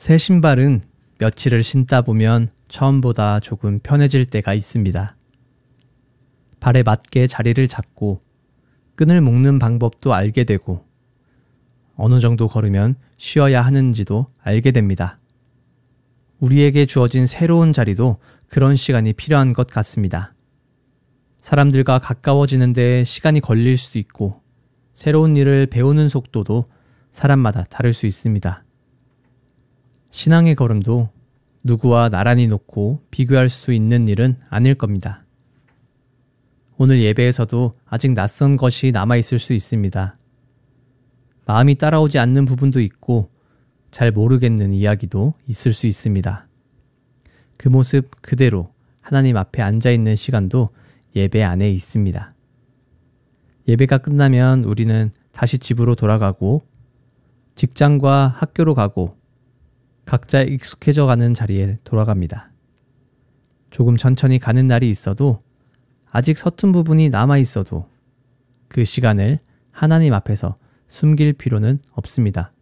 새 신발은 며칠을 신다 보면 처음보다 조금 편해질 때가 있습니다. 발에 맞게 자리를 잡고 끈을 묶는 방법도 알게 되고 어느 정도 걸으면 쉬어야 하는지도 알게 됩니다. 우리에게 주어진 새로운 자리도 그런 시간이 필요한 것 같습니다. 사람들과 가까워지는 데 시간이 걸릴 수도 있고 새로운 일을 배우는 속도도 사람마다 다를 수 있습니다. 신앙의 걸음도 누구와 나란히 놓고 비교할 수 있는 일은 아닐 겁니다. 오늘 예배에서도 아직 낯선 것이 남아있을 수 있습니다. 마음이 따라오지 않는 부분도 있고 잘 모르겠는 이야기도 있을 수 있습니다. 그 모습 그대로 하나님 앞에 앉아있는 시간도 예배 안에 있습니다. 예배가 끝나면 우리는 다시 집으로 돌아가고 직장과 학교로 가고 각자 익숙해져 가는 자리에 돌아갑니다. 조금 천천히 가는 날이 있어도 아직 서툰 부분이 남아 있어도 그 시간을 하나님 앞에서 숨길 필요는 없습니다.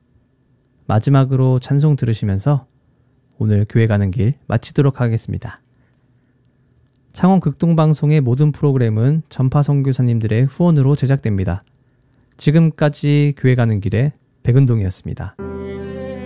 마지막으로 찬송 들으시면서 오늘 교회 가는 길 마치도록 하겠습니다. 창원 극동방송의 모든 프로그램은 전파 선교사님들의 후원으로 제작됩니다. 지금까지 교회 가는 길의 백은동이었습니다.